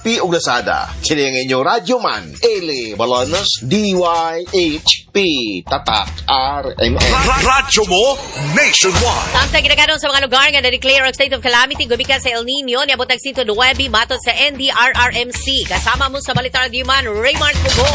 Shopee ug Lazada. Kini ang inyong Radyo Man, Eli Balonos, DYHP, Tatak, RMN. Radyo mo, nationwide. Samtang ginaganon sa mga lugar nga na-declare ang state of calamity gumikan sa El Nino, niabot ang sito 9 matod sa NDRRMC. Kasama mo sa Balita Radyo Man, Raymart Pugo.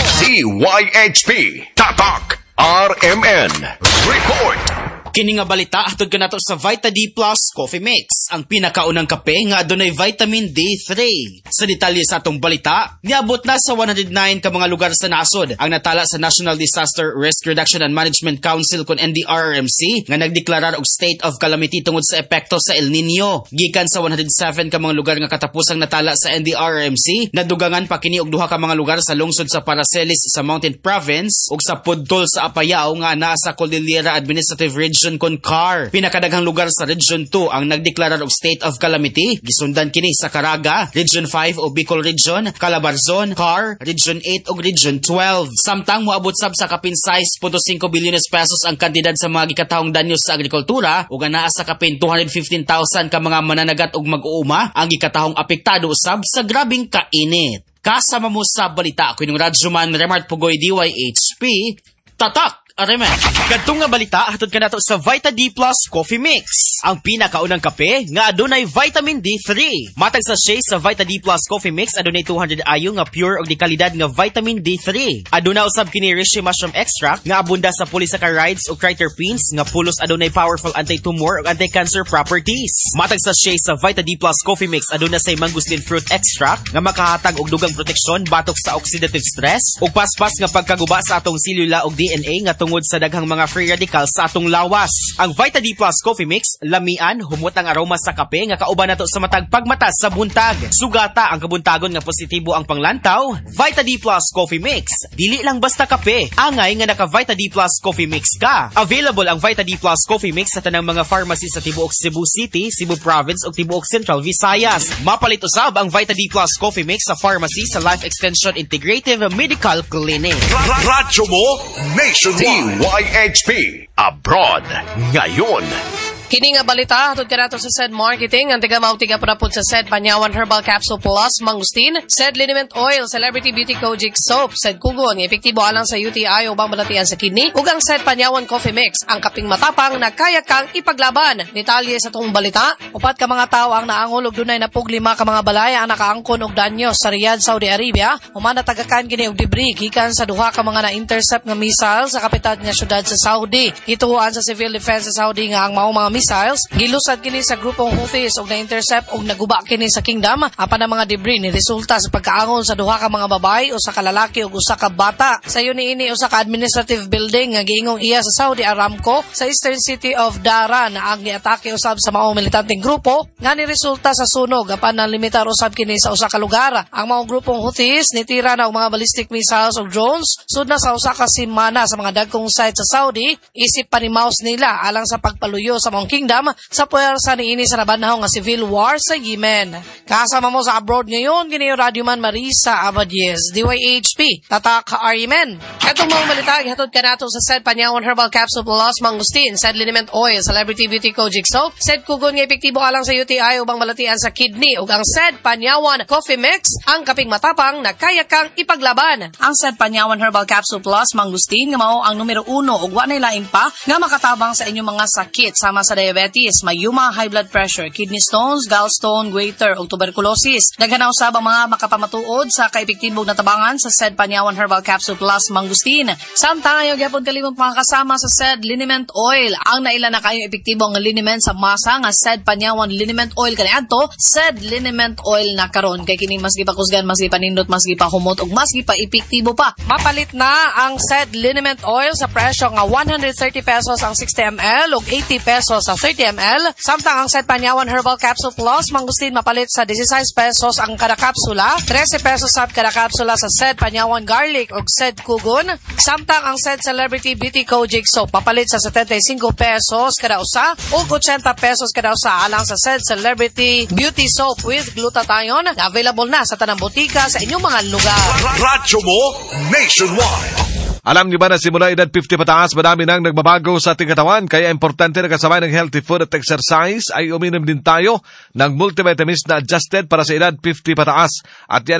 DYHP, Tatak, RMN. Report. Kini nga balita hatod kanato sa Vita D Plus Coffee Mix, ang pinakaunang kape nga adunay vitamin D3. Sa detalye sa atong balita, niabot na sa 109 ka mga lugar sa nasod ang natala sa National Disaster Risk Reduction and Management Council kon NDRRMC nga nagdeklarar og state of calamity tungod sa epekto sa El Nino. Gikan sa 107 ka mga lugar nga katapusang natala sa NDRRMC, nadugangan pa kini og duha ka mga lugar sa lungsod sa Paracelis sa Mountain Province ug sa Pudtol sa Apayao nga naa sa Cordillera Administrative Region kon CAR. Pinakadaghang lugar sa Region 2 ang nagdeklarar og state of calamity. Gisundan kini sa Caraga, Region 5 o Bicol Region, Calabarzon, CAR, Region 8 ug Region 12. Samtang moabot sab sa kapin 6.5 bilyones pesos ang kantidad sa mga gikatahong danyos sa agrikultura ug anaa sa kapin 215,000 ka mga mananagat ug mag-uuma ang gikatahong apektado usab sa grabing kainit. Kasama mo sa balita ako yung Radyoman Remart Pugoy DYHP, Tatak Aremen. Kadtong nga balita hatod kanato sa Vita D Plus Coffee Mix, ang pinakaunang kape nga adunay vitamin D3. Matag sa shea sa Vita D Plus Coffee Mix adunay 200 ayo nga pure og di kalidad nga vitamin D3. Aduna usab kini reishi mushroom extract nga abunda sa polysaccharides ug triterpenes nga pulos adunay powerful anti-tumor ug anti-cancer properties. Matag sa shea sa Vita D Plus Coffee Mix aduna say mangosteen fruit extract nga makahatag og dugang proteksyon batok sa oxidative stress ug paspas nga pagkaguba sa atong selula ug DNA nga tungod sa daghang mga free radicals sa atong lawas. Ang Vita D Plus Coffee Mix, lamian, humot ang aroma sa kape nga kauban nato sa matag pagmatas sa buntag. Sugata ang kabuntagon nga positibo ang panglantaw. Vita D Plus Coffee Mix, dili lang basta kape. Angay nga naka Vita D Plus Coffee Mix ka. Available ang Vita D Plus Coffee Mix sa tanang mga pharmacy sa tibuok Cebu City, Cebu Province ug tibuok Central Visayas. Mapalit usab ang Vita D Plus Coffee Mix sa pharmacy sa Life Extension Integrative Medical Clinic. Radyo mo, nationwide. DYHP Abroad ngayon. Kini nga balita hatod kanato sa SED Marketing, ang tiga prapod sa SED Panyawan Herbal Capsule Plus Mangustin, SED Liniment Oil, Celebrity Beauty Kojic Soap, SED Kugon, epektibo alang sa UTI o bang malatian sa kidney, ug ang SED Panyawan Coffee Mix, ang kaping matapang na kaya kang ipaglaban. Detalye sa tong balita, upat ka mga tao ang naangol og dunay na puglima ka mga balaya ang nakaangkon og danyo sa Riyadh, Saudi Arabia. Human natagakan kini og debris gikan sa duha ka mga na-intercept nga missile sa kapital nga syudad sa Saudi. Ituhuan sa Civil Defense sa Saudi nga ang mao mga missiles gilusad kini sa grupong Houthis og na-intercept og naguba kini sa kingdom. Apan ang mga debris ni resulta sa pagkaangol sa duha ka mga babae, usa ka lalaki ug usa ka bata. Sayo niini usa ka administrative building nga giingong iya sa Saudi Aramco sa Eastern City of Dhahran ang giatake usab sa mao militanteng grupo nga ni resulta sa sunog. Apan nalimitar usab kini sa usa ka lugar. Ang mao grupong Houthis nitira na og mga ballistic missiles ug drones sud na sa usa ka semana sa mga dagkong site sa Saudi. Isip pa ni mouse nila alang sa pagpaluyo sa mao kingdom sa puwersa niini sa nabanhaw nga civil war sa Yemen. Kasama mo sa abroad ngayon, gini Radyoman Marisa Abadies, DYHP, Tatak Arimen. Katong mga balita, hatod kanato sa SED Panyawan Herbal Capsule Plus Mangustin, SED Liniment Oil, Celebrity Beauty Kojic Soap, SED Kugon nga epektibo alang sa UTI ubang malatian sa kidney, ug ang SED Panyawan Coffee Mix, ang kaping matapang na kaya kang ipaglaban. Ang SED Panyawan Herbal Capsule Plus Mangustin nga mao ang numero 1 ug wa nay lain pa nga makatabang sa inyong mga sakit sama sa diabetes, mayuma, high blood pressure, kidney stones, gallstone, goiter ug tuberculosis. Daghanaw usab ang mga makapamatuod sa kaepektibong natabangan sa SED Panyawan Herbal Capsule Plus Mangustin. Samtang ayo gyapon kalimot mga kasama sa SED Liniment Oil, ang naila na kayo epektibong liniment sa masa nga SED Panyawan Liniment Oil kaniadto, SED Liniment Oil na karon kay kini mas gipakusgan, mas gipanindot, mas gipahumot ug mas gipaepektibo pa. Mapalit na ang SED Liniment Oil sa presyo nga 130 pesos ang 60 ml ug 80 pesos sa 30 ml. Samtang ang SED Panyawan Herbal Capsule Plus Mangustin mapalit sa 16 pesos ang kada kapsula, 13 pesos sa kada kapsula sa SED Panyawan Garlic ug SED Kugon. Samtang ang SED Celebrity Beauty Kojic Soap mapalit sa 75 pesos kada usa ug 80 pesos kada usa alang sa SED Celebrity Beauty Soap with glutathione na available na sa tanang botika sa inyong mga lugar. Radyo mo nationwide. Alam niyo ba na simula edad 50 pataas, madami nang nagbabago sa ating katawan, kaya importante na kasabay ng healthy food at exercise ay uminom din tayo ng multivitamins na adjusted para sa edad 50 pataas. At yan